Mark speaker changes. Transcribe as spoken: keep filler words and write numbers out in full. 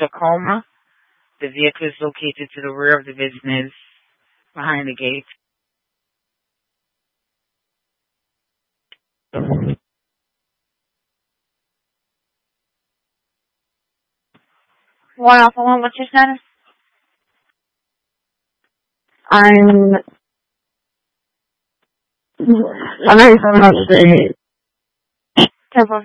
Speaker 1: Tacoma. The vehicle is located to the rear of the business behind the gate.
Speaker 2: One Alpha One, what's your status?
Speaker 3: I'm I'm very sorry about the